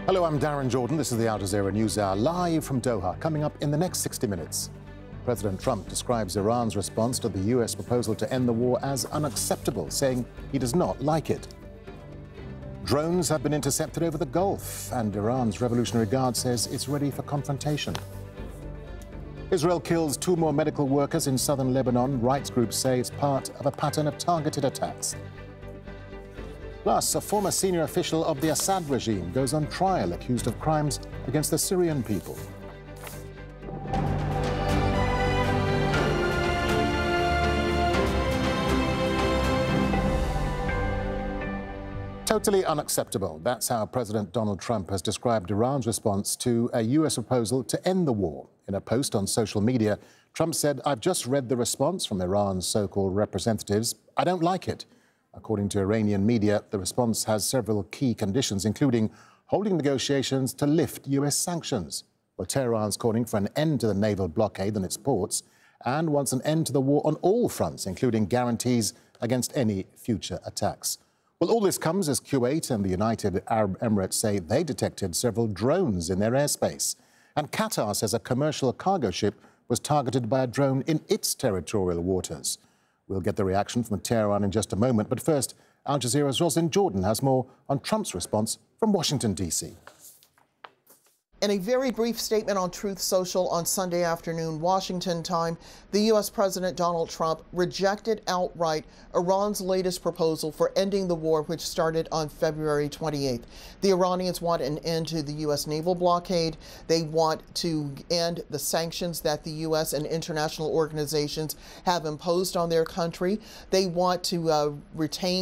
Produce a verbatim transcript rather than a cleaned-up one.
Hello, I'm Darren Jordan. This is the Al Jazeera News Hour, live from Doha. Coming up in the next sixty minutes, President Trump describes Iran's response to the U S proposal to end the war as unacceptable, saying he does not like it. Drones have been intercepted over the Gulf, and Iran's Revolutionary Guard says it's ready for confrontation. Israel kills two more medical workers in southern Lebanon. Rights groups say it's part of a pattern of targeted attacks. Plus, a former senior official of the Assad regime goes on trial accused of crimes against the Syrian people. Totally unacceptable. That's how President Donald Trump has described Iran's response to a U S proposal to end the war. In a post on social media, Trump said, "I've just read the response from Iran's so-called representatives. I don't like it." According to Iranian media, the response has several key conditions, including holding negotiations to lift U S sanctions. Well, Tehran's calling for an end to the naval blockade on its ports and wants an end to the war on all fronts, including guarantees against any future attacks. Well, all this comes as Kuwait and the United Arab Emirates say they detected several drones in their airspace. And Qatar says a commercial cargo ship was targeted by a drone in its territorial waters. We'll get the reaction from Tehran in just a moment. But first, Al Jazeera's Roslyn Jordan has more on Trump's response from Washington, D C. In a very brief statement on Truth Social on Sunday afternoon, Washington time, the U S President Donald Trump rejected outright Iran's latest proposal for ending the war, which started on February twenty-eighth. The Iranians want an end to the U S naval blockade. They want to end the sanctions that the U S and international organizations have imposed on their country. They want to uh, retain